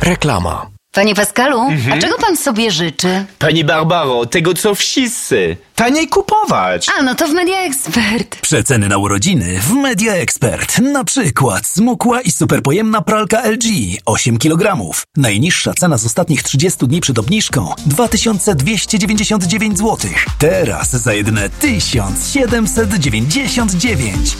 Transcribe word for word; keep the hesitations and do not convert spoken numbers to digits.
Reklama. Panie Pascalu, Mhm. a czego pan sobie życzy? Pani Barbaro, tego co wszyscy. Taniej kupować. A, no to w Media Expert. Przeceny na urodziny w Media Expert. Na przykład smukła i superpojemna pralka L G osiem kilogramów. Najniższa cena z ostatnich trzydziestu dni przed obniżką dwa tysiące dwieście dziewięćdziesiąt dziewięć złotych. Teraz za jedyne tysiąc siedemset dziewięćdziesiąt dziewięć.